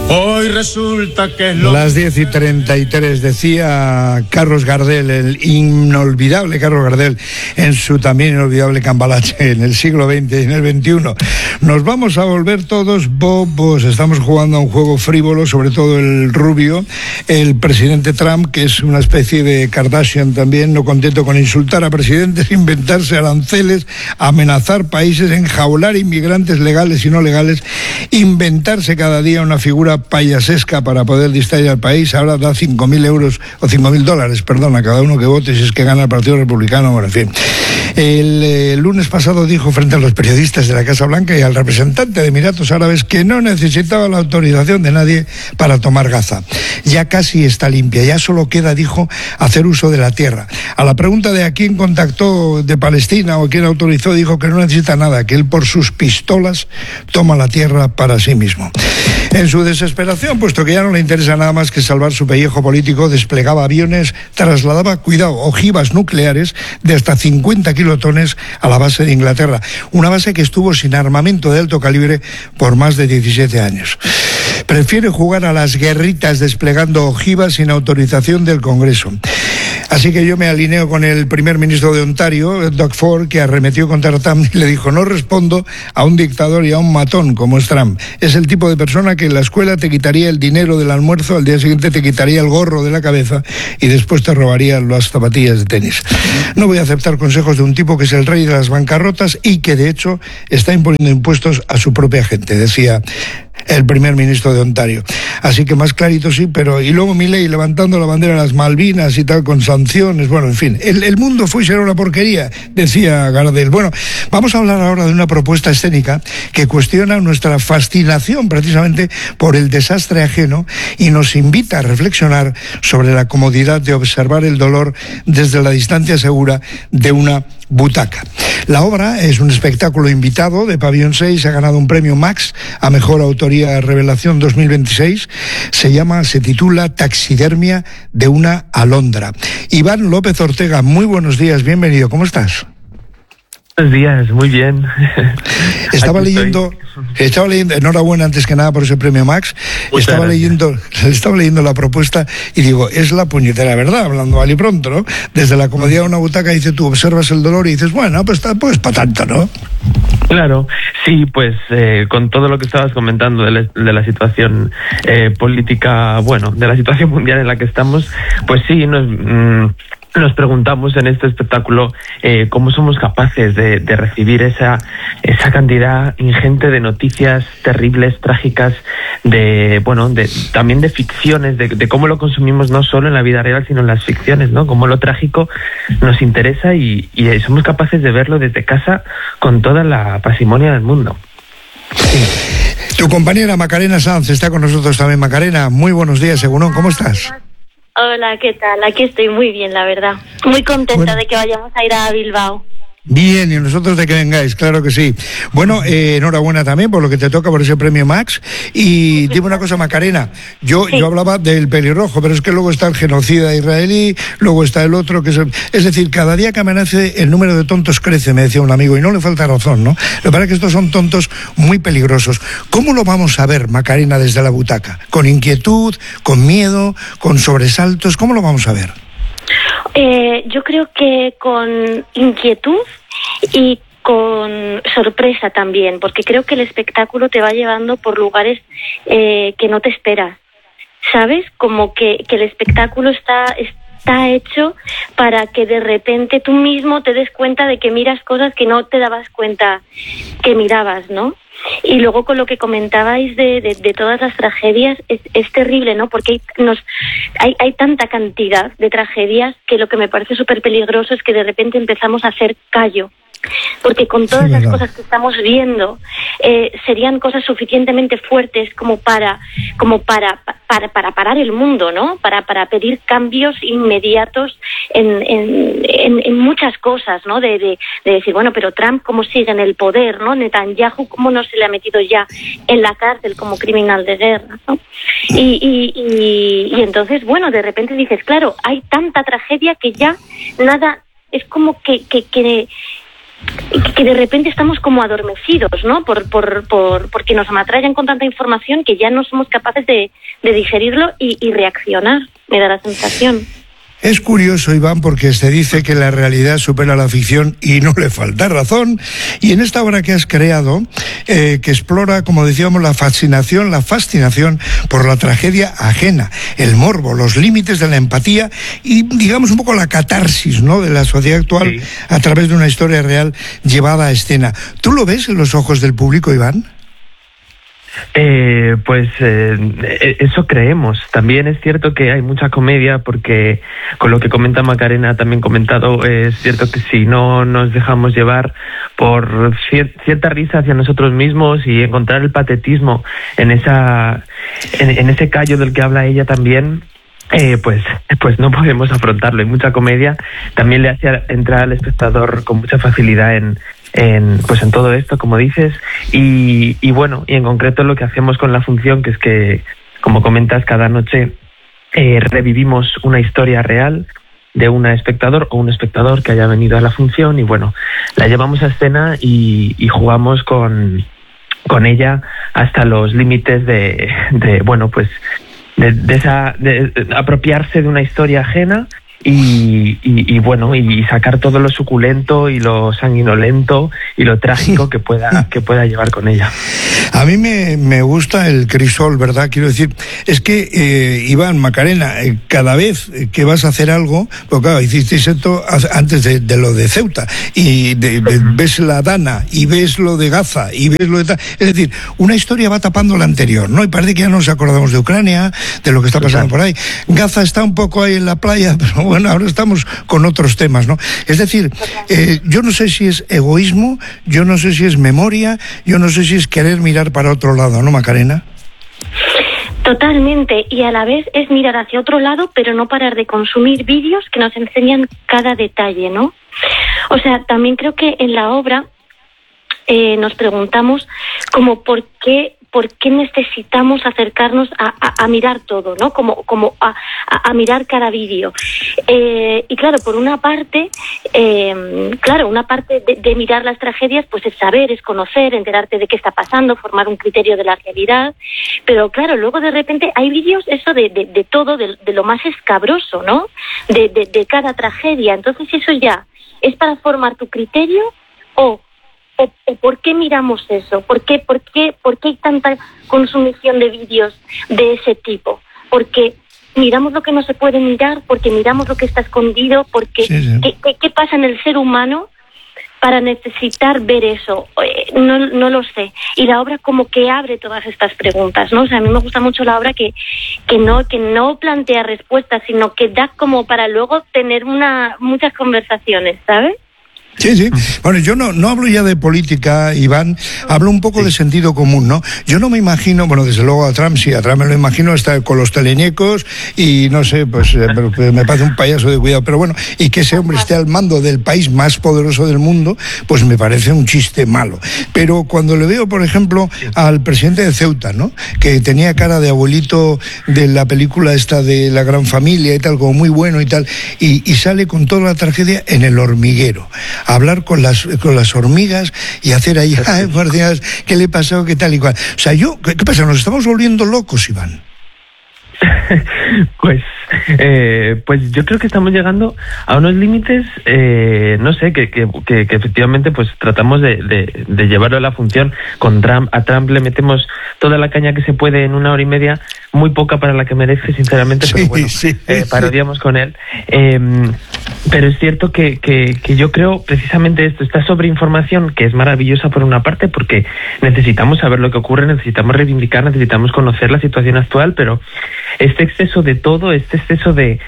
Hoy resulta que es Las 10:33 decía Carlos Gardel, el inolvidable Carlos Gardel, en su también inolvidable Cambalache, en el siglo XX y en el XXI. Nos vamos a volver todos bobos. Estamos jugando a un juego frívolo, sobre todo el rubio, el presidente Trump, que es una especie de Kardashian también, no contento con insultar a presidentes, inventarse aranceles, amenazar países, enjaular inmigrantes legales y no legales, inventarse cada día una figura payasesca para poder distraer al país. Ahora da 5.000 euros o 5.000 dólares, perdón, a cada uno que vote si es que gana el Partido Republicano. Bueno, en fin. El lunes pasado dijo frente a los periodistas de la Casa Blanca y al representante de Emiratos Árabes que no necesitaba la autorización de nadie para tomar Gaza. Ya casi está limpia, ya solo queda, dijo, hacer uso de la tierra. A la pregunta de a quién contactó de Palestina o quién autorizó, dijo que no necesita nada, que él por sus pistolas toma la tierra para sí mismo. En su desesperación, puesto que ya no le interesa nada más que salvar su pellejo político, desplegaba aviones, trasladaba, cuidado, ojivas nucleares de hasta 50 kilotones a la base de Inglaterra, una base que estuvo sin armamento de alto calibre por más de 17 años. Prefiere jugar a las guerritas desplegando ojivas sin autorización del Congreso. Así que yo me alineo con el primer ministro de Ontario, Doug Ford, que arremetió contra Trump y le dijo: no respondo a un dictador y a un matón como es Trump. Es el tipo de persona que en la escuela te quitaría el dinero del almuerzo, al día siguiente te quitaría el gorro de la cabeza y después te robaría las zapatillas de tenis. No voy a aceptar consejos de un tipo que es el rey de las bancarrotas y que de hecho está imponiendo impuestos a su propia gente, decía el primer ministro de Ontario. Así que más clarito sí, pero y luego Milei levantando la bandera de las Malvinas y tal, con sanciones. Bueno, en fin, el mundo fue y será una porquería, decía Gardel. Bueno, vamos a hablar ahora de una propuesta escénica que cuestiona nuestra fascinación precisamente por el desastre ajeno y nos invita a reflexionar sobre la comodidad de observar el dolor desde la distancia segura de una butaca. La obra es un espectáculo invitado de Pabellón 6, ha ganado un premio Max a Mejor Autoría Revelación 2026, se titula Taxidermia de una alondra. Iván López Ortega, muy buenos días, bienvenido, ¿cómo estás? Buenos días, muy bien. Estaba leyendo, enhorabuena antes que nada por ese premio Max. Estaba leyendo la propuesta y digo, es la puñetera verdad, hablando mal y pronto, ¿no? Desde la comodidad de una butaca, dice, tú observas el dolor y dices, bueno, pues para tanto, ¿no? Claro, sí, pues con todo lo que estabas comentando de la situación política, bueno, de la situación mundial en la que estamos, pues sí, nos preguntamos en este espectáculo cómo somos capaces de recibir esa cantidad ingente de noticias terribles, trágicas, también de ficciones, de cómo lo consumimos no solo en la vida real, sino en las ficciones, ¿no? Cómo lo trágico nos interesa y somos capaces de verlo desde casa con toda la parsimonia del mundo. Sí. Tu compañera Macarena Sanz está con nosotros también. Macarena, muy buenos días, Egunon, ¿cómo estás? Hola, ¿qué tal? Aquí estoy muy bien, la verdad. Muy contenta de que vayamos a ir a Bilbao. Bien, y nosotros de que vengáis, claro que sí. Bueno, enhorabuena también por lo que te toca por ese premio Max. Y dime una cosa, Macarena, yo hablaba del pelirrojo, pero es que luego está el genocida israelí, luego está el otro, que es decir, cada día que amanece el número de tontos crece, me decía un amigo, y no le falta razón, ¿no? Lo que pasa es que estos son tontos muy peligrosos. ¿Cómo lo vamos a ver, Macarena, desde la butaca? ¿Con inquietud, con miedo, con sobresaltos? ¿Cómo lo vamos a ver? Yo creo que con inquietud y con sorpresa también, porque creo que el espectáculo te va llevando por lugares que no te esperas, ¿sabes? Como que el espectáculo está hecho para que de repente tú mismo te des cuenta de que miras cosas que no te dabas cuenta que mirabas, ¿no? Y luego con lo que comentabais de todas las tragedias, es terrible, ¿no? Porque hay tanta cantidad de tragedias que lo que me parece súper peligroso es que de repente empezamos a hacer callo. Porque con todas las cosas que estamos viendo, serían cosas suficientemente fuertes como para parar el mundo, ¿no? Para pedir cambios inmediatos en muchas cosas, ¿no? De decir, bueno, pero Trump cómo sigue en el poder, ¿no? Netanyahu cómo no se le ha metido ya en la cárcel como criminal de guerra, ¿no? Y entonces, bueno, de repente dices, claro, hay tanta tragedia que ya nada, es como que que de repente estamos como adormecidos, ¿no? Porque nos ametrallan con tanta información que ya no somos capaces de digerirlo y reaccionar, me da la sensación. Es curioso, Iván, porque se dice que la realidad supera la ficción y no le falta razón. Y en esta obra que has creado, que explora, como decíamos, la fascinación por la tragedia ajena, el morbo, los límites de la empatía y, digamos, un poco la catarsis, ¿no?, de la sociedad actual, sí, a través de una historia real llevada a escena. ¿Tú lo ves en los ojos del público, Iván? Eso creemos. También es cierto que hay mucha comedia, porque con lo que comenta Macarena, también comentado, es cierto que si no nos dejamos llevar por cierta risa hacia nosotros mismos y encontrar el patetismo en ese callo del que habla ella también, pues no podemos afrontarlo. Hay mucha comedia, también le hace entrar al espectador con mucha facilidad en todo esto, como dices, y bueno, y en concreto lo que hacemos con la función, que es que, como comentas, cada noche revivimos una historia real de una espectador o un espectador que haya venido a la función, y bueno, la llevamos a escena y jugamos con ella hasta los límites de apropiarse de una historia ajena y sacar todo lo suculento y lo sanguinolento y lo trágico que pueda llevar con ella. A mí me gusta el crisol, ¿verdad? Quiero decir, es que, Iván, Macarena, cada vez que vas a hacer algo, porque claro, hicisteis esto antes de lo de Ceuta, y ves la Dana, y ves lo de Gaza, y ves lo de tal. Es decir, una historia va tapando la anterior, ¿no? Y parece que ya no nos acordamos de Ucrania, de lo que está pasando por ahí. Gaza está un poco ahí en la playa, pero bueno, ahora estamos con otros temas, ¿no? Es decir, yo no sé si es egoísmo, yo no sé si es memoria, yo no sé si es querer mirar para otro lado, ¿no, Macarena? Totalmente, y a la vez es mirar hacia otro lado, pero no parar de consumir vídeos que nos enseñan cada detalle, ¿no? O sea, también creo que en la obra nos preguntamos como por qué necesitamos acercarnos a mirar todo, ¿no? Como a mirar cada vídeo. Y claro, por una parte, una parte de mirar las tragedias, pues es saber, es conocer, enterarte de qué está pasando, formar un criterio de la realidad. Pero claro, luego de repente hay vídeos, eso de todo, de lo más escabroso, ¿no? De cada tragedia. Entonces eso ya es para formar tu criterio o ¿por qué miramos eso? ¿Por qué hay tanta consumición de vídeos de ese tipo? Porque miramos lo que no se puede mirar, porque miramos lo que está escondido, porque sí. ¿Qué pasa en el ser humano para necesitar ver eso? No lo sé. Y la obra como que abre todas estas preguntas, ¿no? O sea, a mí me gusta mucho la obra que no plantea respuestas, sino que da como para luego tener muchas conversaciones, ¿sabes? Sí. Bueno, yo no hablo ya de política, Iván, hablo un poco de sentido común, ¿no? Yo no me imagino, bueno, desde luego a Trump me lo imagino estar con los teleñecos y no sé, pues me parece un payaso de cuidado, pero bueno, y que ese hombre esté al mando del país más poderoso del mundo, pues me parece un chiste malo. Pero cuando le veo, por ejemplo, al presidente de Ceuta, ¿no?, que tenía cara de abuelito de la película esta de La Gran Familia y tal, como muy bueno y tal, y sale con toda la tragedia en El Hormiguero, a hablar con las hormigas y hacer ahí, ay, por Dios, ¿qué le pasó? ¿Qué tal y cual? O sea, ¿qué pasa? ¿Nos estamos volviendo locos, Iván? Pues yo creo que estamos llegando a unos límites, no sé, que efectivamente pues tratamos de llevarlo a la función. Con Trump, a Trump le metemos toda la caña que se puede en 1 hora y media, muy poca para la que merece, sinceramente, pero bueno, parodiamos con él. Pero es cierto que yo creo precisamente esta sobreinformación, que es maravillosa por una parte, porque necesitamos saber lo que ocurre, necesitamos reivindicar, necesitamos conocer la situación actual, pero este exceso de todo, este exceso de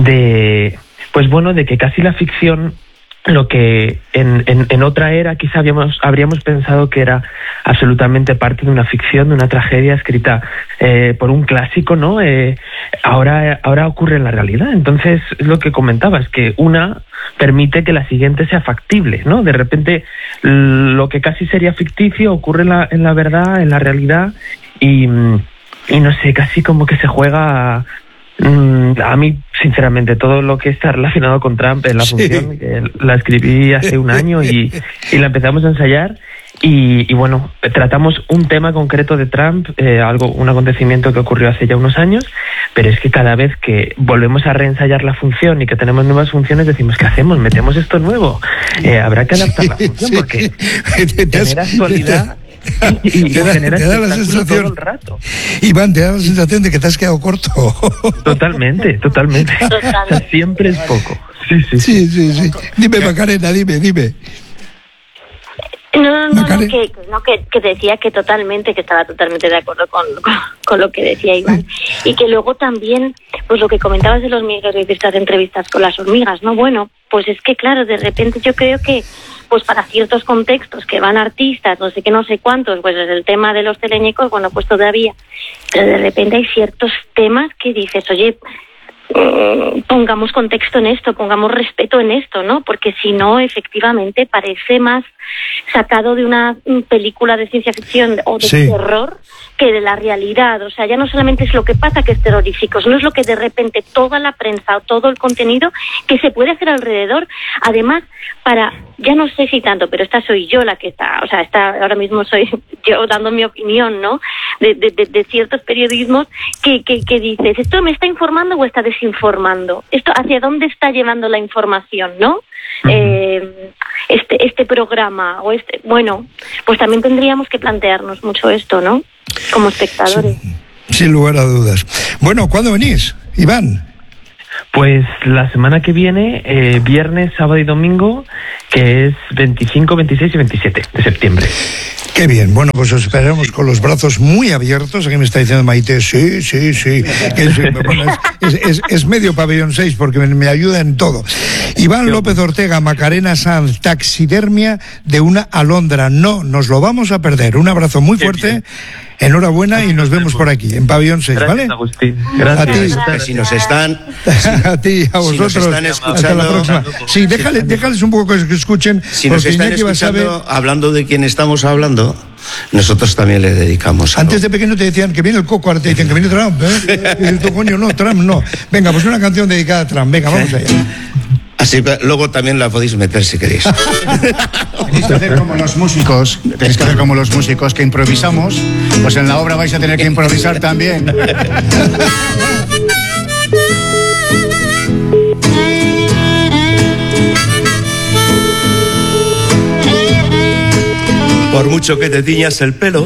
que casi la ficción, lo que en otra era quizá habríamos pensado que era absolutamente parte de una ficción, de una tragedia escrita por un clásico, ¿no? Ahora ocurre en la realidad. Entonces, es lo que comentabas, que una permite que la siguiente sea factible, ¿no? De repente, lo que casi sería ficticio ocurre en la verdad, en la realidad, y no sé, casi como que se juega A mí, sinceramente, todo lo que está relacionado con Trump en la función, que la escribí hace un año y la empezamos a ensayar. Y bueno, tratamos un tema concreto de Trump, un acontecimiento que ocurrió hace ya unos años, pero es que cada vez que volvemos a reensayar la función y que tenemos nuevas funciones, decimos, ¿qué hacemos? ¿Metemos esto nuevo? Habrá que adaptar la función porque genera actualidad y genera te da la espectáculo sensación, todo el rato. Iván, te da la sensación de que te has quedado corto. Totalmente. O sea, siempre es poco. Sí. Sí. Dime, Macarena, dime. No, que decía que estaba totalmente de acuerdo con lo que decía Iván. Y que luego también, pues lo que comentabas de los hormigas, de estas entrevistas con las hormigas, ¿no? Bueno, pues es que claro, de repente yo creo que pues para ciertos contextos que van artistas, no sé qué, no sé cuántos, pues es el tema de los teleñecos, bueno, pues todavía, pero de repente hay ciertos temas que dices, oye, pongamos contexto en esto, pongamos respeto en esto, ¿no? Porque si no, efectivamente, parece más sacado de una película de ciencia ficción o de terror que de la realidad. O sea, ya no solamente es lo que pasa que es terrorífico, no es lo que de repente toda la prensa o todo el contenido que se puede hacer alrededor, además, ya no sé si tanto, pero esta soy yo la que ahora mismo soy yo dando mi opinión, ¿no? De ciertos periodismos que dices, ¿esto me está informando o está desinformando? ¿Esto hacia dónde está llevando la información, no? Este programa bueno, pues también tendríamos que plantearnos mucho esto, ¿no? Como espectadores. Sin lugar a dudas. Bueno, ¿cuándo venís, Iván? Pues la semana que viene, viernes, sábado y domingo, que es 25, 26 y 27 de septiembre. Qué bien, bueno, pues os esperamos con los brazos muy abiertos. Aquí me está diciendo Maite, sí. Bueno, es medio pabellón 6 porque me ayuda en todo. Iván López Ortega, Macarena Sanz, taxidermia de una alondra. No, nos lo vamos a perder. Un abrazo muy fuerte. Enhorabuena y nos vemos por aquí, en Pabellón 6, gracias, ¿vale? Agustín. Gracias. A ti. Si nos están... a ti, a vosotros. Si nos están escuchando... Hasta la próxima. Sí, déjales un poco que escuchen. Si nos están escuchando, hablando de quién estamos hablando, nosotros también le dedicamos algo. Antes de pequeño te decían que viene el Coco, ahora te dicen que viene Trump, ¿eh? Y dices, coño, no, Trump no. Venga, pues una canción dedicada a Trump. Venga, vamos allá. Así que luego también la podéis meter si queréis. Tenéis que hacer como los músicos, que improvisamos, pues en la obra vais a tener que improvisar también. Por mucho que te tiñas el pelo,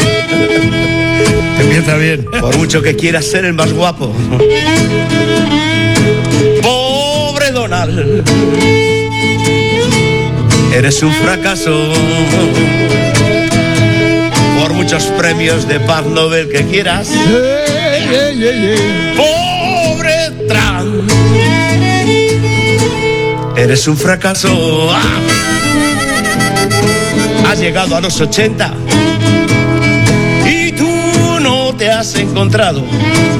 Empieza bien. por mucho que quieras ser el más guapo, pobre Donald, eres un fracaso. Por muchos premios de paz Nobel que quieras, pobre Trump, eres un fracaso. Has llegado a los 80 y tú no te has encontrado